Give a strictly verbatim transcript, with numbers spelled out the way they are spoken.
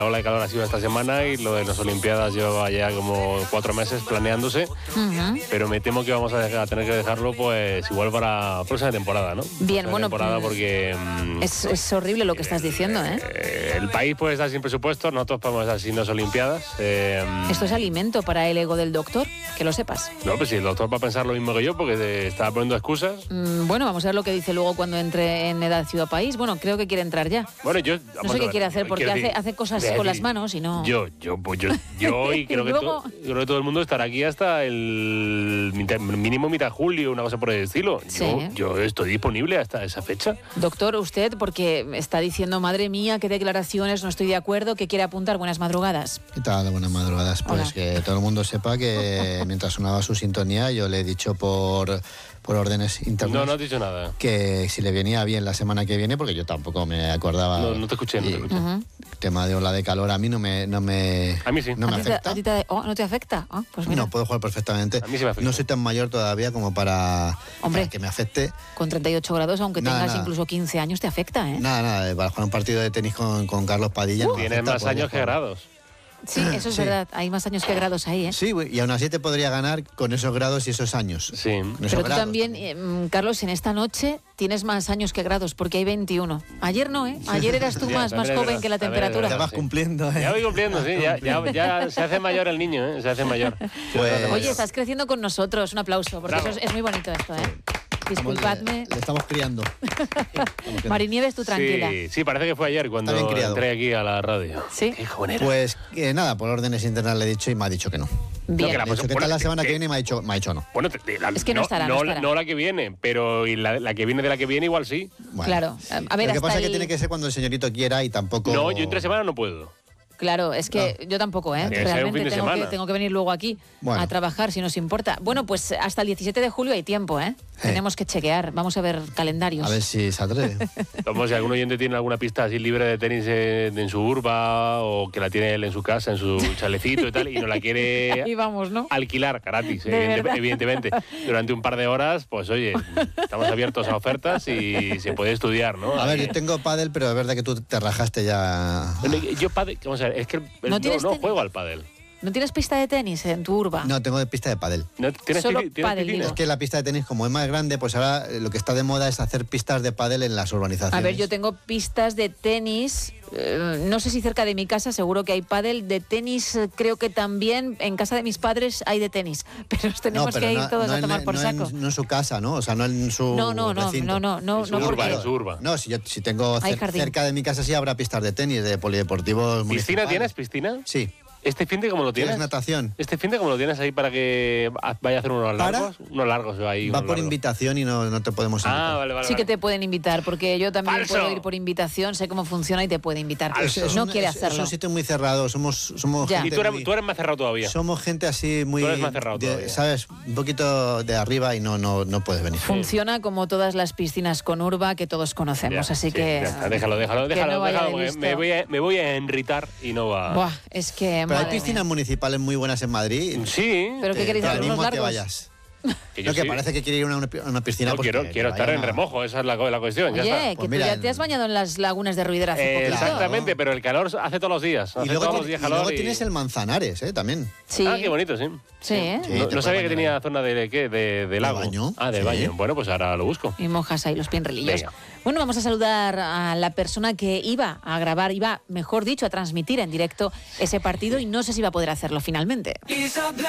La ola de calor ha sido esta semana y lo de las Olimpiadas lleva ya como cuatro meses planeándose, uh-huh. pero me temo que vamos a, dejar, a tener que dejarlo pues igual para la próxima temporada, ¿no? Bien, próxima bueno, temporada porque es, es horrible lo que estás diciendo, ¿eh? ¿eh? El país puede estar sin presupuesto, nosotros podemos estar sin las Olimpiadas. Eh, Esto es alimento para el ego del doctor, que lo sepas. No, pues si el doctor va a pensar lo mismo que yo, porque te estaba poniendo excusas. Mm, bueno, vamos a ver lo que dice luego cuando entre en Edad Ciudad País. Bueno, creo que quiere entrar ya. Bueno, yo... No sé qué quiere hacer, porque hace, hace cosas con las manos y no... Yo, yo, pues yo, yo y creo, que luego... to, creo que todo el mundo estará aquí hasta el mínimo mitad de julio, una cosa por el estilo. Sí. Yo, yo estoy disponible hasta esa fecha. Doctor, usted, porque está diciendo, madre mía, qué declaraciones, no estoy de acuerdo, ¿qué quiere apuntar? Buenas madrugadas. ¿Qué tal? Buenas madrugadas. Pues Hola. Que todo el mundo sepa que mientras sonaba su sintonía, yo le he dicho por... por órdenes internas. No, no has dicho nada. Que si le venía bien la semana que viene, porque yo tampoco me acordaba. No, no te escuché, no te escuché. Uh-huh. El tema de ola de calor a mí no me... No me a mí sí. No me ¿A afecta. Te, a ti te, oh, ¿No te afecta? Oh, pues mira. No, puedo jugar perfectamente. A mí sí me afecta. No soy tan mayor todavía como para, Hombre, para que me afecte. Con treinta y ocho grados, aunque nada, tengas nada. incluso quince años, te afecta, ¿eh? Nada, nada. Para jugar un partido de tenis con, con Carlos Padilla... Uh, no Tienes más años que grados. Sí, eso es sí. verdad. Hay más años que grados ahí, ¿eh? Sí, y aún así te podría ganar con esos grados y esos años. Sí. Esos Pero tú grados, también, eh, Carlos, en esta noche tienes más años que grados, porque hay veintiuno. Ayer no, ¿eh? Ayer eras tú Ya, más, más joven verdad, que la temperatura. Ya vas sí. cumpliendo, ¿eh? Ya voy cumpliendo, sí. Ya, ya, ya se hace mayor el niño, ¿eh? Se hace mayor. Pues... Se hace Oye, mayor. estás creciendo con nosotros. Un aplauso, porque eso es, es muy bonito esto, ¿eh? Disculpadme. Le, le estamos criando. Marinieves, tú tranquila. Sí, sí, parece que fue ayer cuando entré aquí a la radio. ¿Sí? Qué joven era. Pues eh, nada, por órdenes internas le he dicho y me ha dicho que no. Bien. No, que la De hecho, ¿qué tal la semana que viene? Me ha dicho, me ha dicho no. Bueno, te, te, la, Es que no estará, no no, estará. no la que viene, pero y la, la que viene de la que viene igual sí. Bueno, Claro. A ver, lo que hasta pasa es el... que tiene que ser cuando el señorito quiera y tampoco... No, yo entre semana no puedo. Claro, es que no. yo tampoco, ¿eh? Tiene que ser un fin Realmente de tengo que, semana. tengo que venir luego aquí Bueno. a trabajar, si nos importa. Bueno, pues hasta el diecisiete de julio hay tiempo, ¿eh? Eh. Tenemos que chequear. Vamos a ver calendarios. A ver si saldré. Como si algún oyente tiene alguna pista así libre de tenis en, en su urba o que la tiene él en su casa, en su chalecito y tal, y no la quiere Ahí vamos, ¿no? alquilar gratis, De evidente- verdad. evidentemente. Durante un par de horas, pues oye, estamos abiertos a ofertas y se puede estudiar, ¿no? A ver, yo tengo pádel, pero es verdad que tú te rajaste ya... Bueno, yo pádel, vamos a ver, es que el- ¿No no, tienes no tenis? juego al pádel. ¿No tienes pista de tenis en tu urba? No, tengo de pista de pádel. ¿No tienes Solo pi- tienes pádel, piscina? digo. Es que la pista de tenis, como es más grande, pues ahora eh, lo que está de moda es hacer pistas de pádel en las urbanizaciones. A ver, yo tengo pistas de tenis, eh, no sé si cerca de mi casa, seguro que hay pádel. De tenis, eh, creo que también en casa de mis padres hay de tenis, pero nos tenemos No, pero que ir no- todos no a en- tomar por no saco. En, no en su casa, ¿no? O sea, no en su No, no, no, recinto. no, no, no, En su no, urba, porque... en su urba. No, si yo si tengo Hay cer- jardín. cerca de mi casa sí habrá pistas de tenis, de polideportivos ¿Piscina municipales. tienes? ¿Piscina? Sí. ¿Este fin de cómo lo ¿Tienes tienes? natación? ¿Este fin de cómo lo tienes ahí para que vaya a hacer unos ¿Para? largos? Unos largos ahí. Va unos por largos. invitación y no, no te podemos invitar. Ah, vale, vale. Sí que vale. te pueden invitar, porque yo también ¡Falso! puedo ir por invitación, sé cómo funciona y te puede invitar. Falso. Pero Es no un- quiere es- Es hacerlo. un sitio muy cerrado, somos, somos Ya. Y gente tú eres, muy- tú eres más cerrado todavía. somos gente así muy... Tú eres más cerrado de- todavía. ¿Sabes? Un poquito de arriba y no, no, no puedes venir. Funciona como todas las piscinas con urba que todos conocemos, Ya, así sí, que... ya está, déjalo, déjalo, que déjalo, no vaya déjalo, de porque listo. me voy, a, me voy a enritar y no va. Buah, es que... Pero hay madre piscinas mía. municipales muy buenas en Madrid. Sí. ¿Pero qué Te- queréis te hacer, unos animo a que largos? vayas. que yo No, que sí. parece que quiere ir a una, a una piscina. No, pues quiero que- quiero que estar vayan en a- remojo, esa es la, la cuestión. ya Oye, está. que Pues tú mira, ya te has bañado en las lagunas de Ruidera hace Eh, poquito. exactamente, pero el calor hace todos los días. Hace Y luego, todos los tiene- días y calor. luego y- tienes el Manzanares, ¿eh? También. Sí, Ah, qué bonito, sí. sí, ¿eh? Sí, no te no puedes sabía que bañar tenía ahí. zona de, ¿qué? de, de lago. baño, Ah, de sí. baño. Bueno, pues ahora lo busco. Y mojas ahí los pinrelillos. Venga. Bueno, vamos a saludar a la persona que iba a grabar, iba, mejor dicho, a transmitir en directo ese partido y no sé si va a poder hacerlo finalmente.